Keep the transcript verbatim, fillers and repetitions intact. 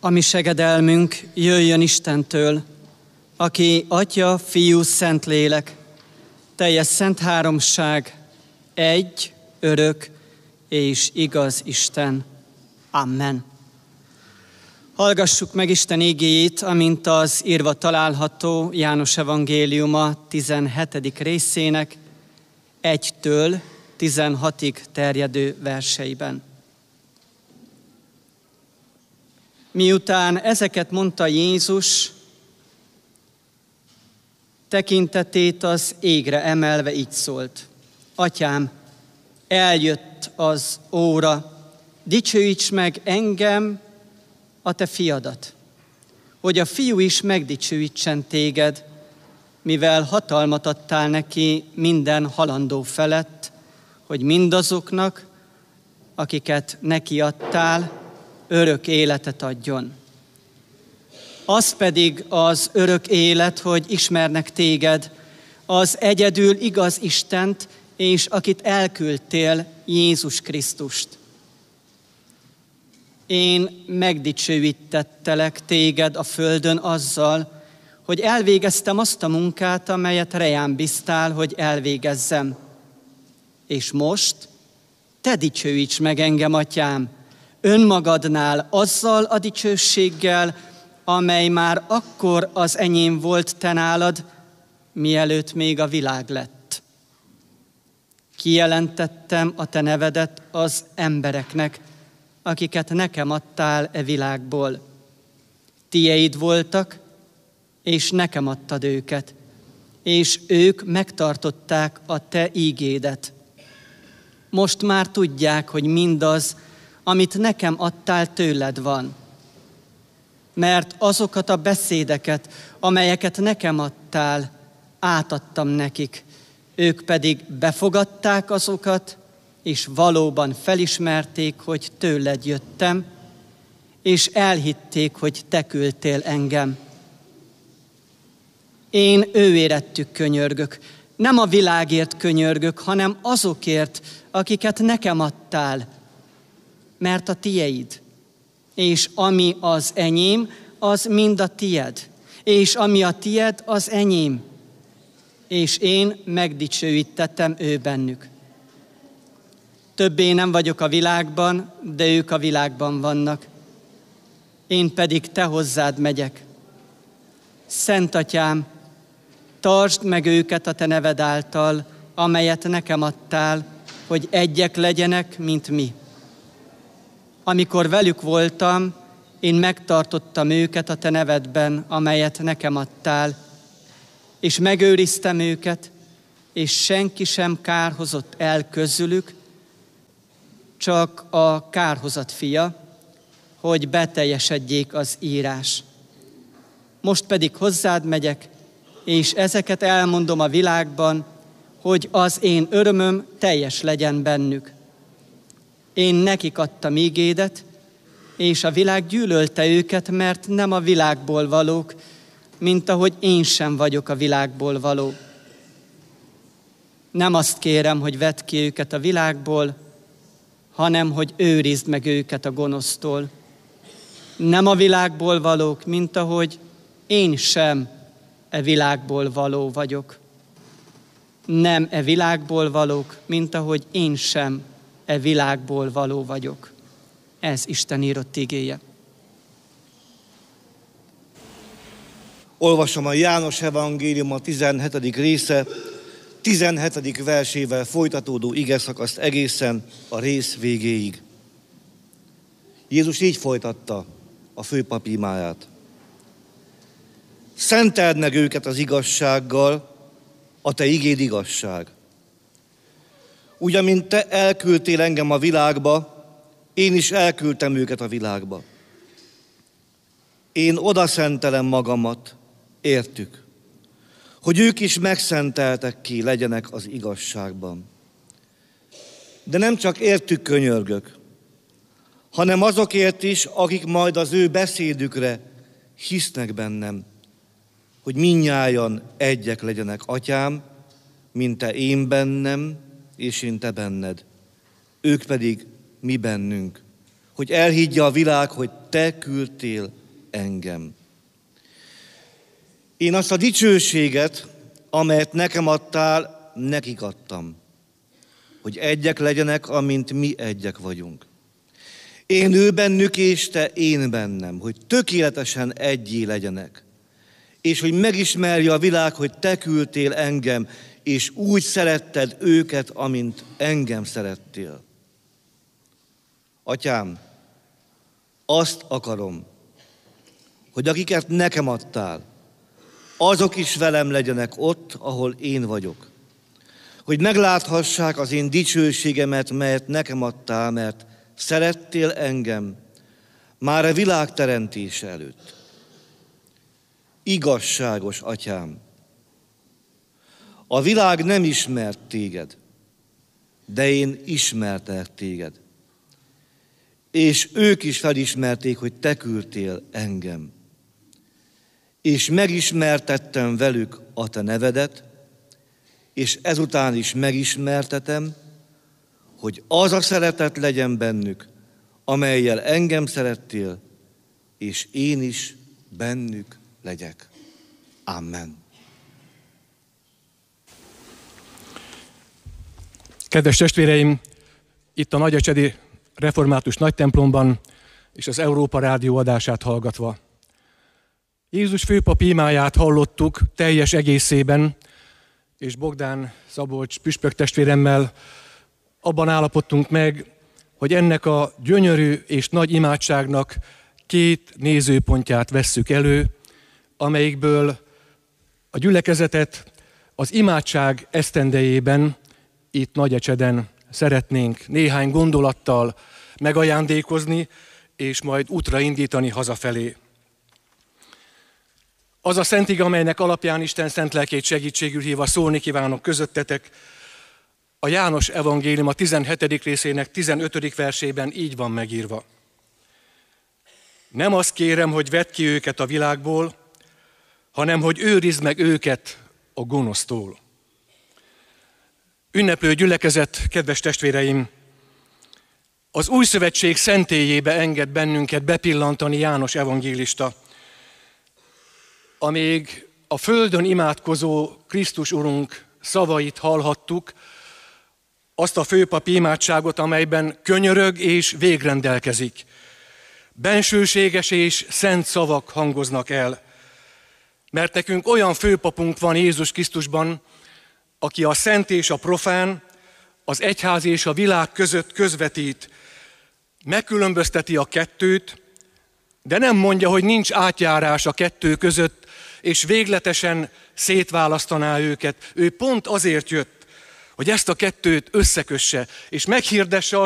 A mi segedelmünk jöjjön Istentől, aki Atya, Fiú, Szentlélek, teljes szent háromság, egy, örök és igaz Isten. Amen. Hallgassuk meg Isten igéjét, amint az írva található János evangéliuma tizenhetedik részének egytől tizenhatig terjedő verseiben. Miután ezeket mondta Jézus, tekintetét az égre emelve így szólt: Atyám, eljött az óra, dicsőíts meg engem, a te fiadat, hogy a fiú is megdicsőítsen téged, mivel hatalmat adtál neki minden halandó felett, hogy mindazoknak, akiket neki adtál, örök életet adjon. Az pedig az örök élet, hogy ismernek téged, az egyedül igaz Istent, és akit elküldtél, Jézus Krisztust. Én megdicsőítettelek téged a földön azzal, hogy elvégeztem azt a munkát, amelyet rejám bíztál, hogy elvégezzem. És most te dicsőíts meg engem, Atyám, önmagadnál azzal a dicsőséggel, amely már akkor az enyém volt te nálad, mielőtt még a világ lett. Kijelentettem a te nevedet az embereknek, akiket nekem adtál e világból. Tieid voltak, és nekem adtad őket, és ők megtartották a te ígédet. Most már tudják, hogy mindaz, amit nekem adtál, tőled van. Mert azokat a beszédeket, amelyeket nekem adtál, átadtam nekik, ők pedig befogadták azokat, és valóban felismerték, hogy tőled jöttem, és elhitték, hogy te küldtél engem. Én őérettük könyörgök, nem a világért könyörgök, hanem azokért, akiket nekem adtál, mert a tieid, és ami az enyém, az mind a tied, és ami a tied, az enyém, és én megdicsőítettem ő bennük. Többé nem vagyok a világban, de ők a világban vannak. Én pedig te hozzád megyek. Szent Atyám, tartsd meg őket a te neved által, amelyet nekem adtál, hogy egyek legyenek, mint mi. Amikor velük voltam, én megtartottam őket a te nevedben, amelyet nekem adtál, és megőriztem őket, és senki sem kárhozott el közülük, csak a kárhozat fia, hogy beteljesedjék az írás. Most pedig hozzád megyek, és ezeket elmondom a világban, hogy az én örömöm teljes legyen bennük. Én nekik adtam ígédet, és a világ gyűlölte őket, mert nem a világból valók, mint ahogy én sem vagyok a világból való. Nem azt kérem, hogy vedd ki őket a világból, hanem hogy őrizd meg őket a gonosztól. Nem a világból valók, mint ahogy én sem e világból való vagyok. Nem e világból valók, mint ahogy én sem e világból való vagyok. Ez Isten írott igéje. Olvasom a János evangélium a tizenhetedik része, tizenhetedik versével folytatódó igeszakaszt egészen a rész végéig. Jézus így folytatta a főpap imáját. Szenteld meg őket az igazsággal, a te igéd igazság. Úgy, amint te elküldtél engem a világba, én is elküldtem őket a világba. Én odaszentelem magamat, értük, hogy ők is megszenteltek ki, legyenek az igazságban. De nem csak értük könyörgök, hanem azokért is, akik majd az ő beszédükre hisznek bennem, hogy mindnyájan egyek legyenek, Atyám, mint te én bennem, és én te benned. Ők pedig mi bennünk, hogy elhiggye a világ, hogy te küldtél engem. Én azt a dicsőséget, amelyet nekem adtál, nekik adtam, hogy egyek legyenek, amint mi egyek vagyunk. Én ő bennük, és te én bennem, hogy tökéletesen egyé legyenek, és hogy megismerje a világ, hogy te küldtél engem, és úgy szeretted őket, amint engem szerettél. Atyám, azt akarom, hogy akiket nekem adtál, azok is velem legyenek ott, ahol én vagyok. Hogy megláthassák az én dicsőségemet, melyet nekem adtál, mert szerettél engem már a világ teremtése előtt. Igazságos Atyám, a világ nem ismert téged, de én ismertelek téged. És ők is felismerték, hogy te küldtél engem. És megismertettem velük a te nevedet, és ezután is megismertetem, hogy az a szeretet legyen bennük, amellyel engem szerettél, és én is bennük legyek. Amen. Kedves testvéreim, itt a Nagyecsedi Református Nagytemplomban és az Európa Rádió adását hallgatva. Jézus főpap imáját hallottuk teljes egészében, és Bogdán Szabolcs püspök testvéremmel abban állapodtunk meg, hogy ennek a gyönyörű és nagy imádságnak két nézőpontját vesszük elő, amelyikből a gyülekezetet az imádság esztendejében itt Nagyecseden szeretnénk néhány gondolattal megajándékozni, és majd útra indítani hazafelé. Az a szent ige, amelynek alapján Isten szent lelkét segítségül hívva szólni kívánok közöttetek, a János evangélium a tizenhetedik részének tizenötödik versében így van megírva. Nem azt kérem, hogy vedd ki őket a világból, hanem hogy őrizd meg őket a gonosztól. Ünneplő gyülekezet, kedves testvéreim, az új szövetség szentélyébe enged bennünket bepillantani János evangélista, amíg a földön imádkozó Krisztus Urunk szavait hallhattuk, azt a főpapi imádságot, amelyben könyörög és végrendelkezik. Bensőséges és szent szavak hangoznak el, mert nekünk olyan főpapunk van Jézus Krisztusban, aki a szent és a profán, az egyház és a világ között közvetít, megkülönbözteti a kettőt, de nem mondja, hogy nincs átjárás a kettő között, és végletesen szétválasztaná őket. Ő pont azért jött, hogy ezt a kettőt összekösse, és meghirdesse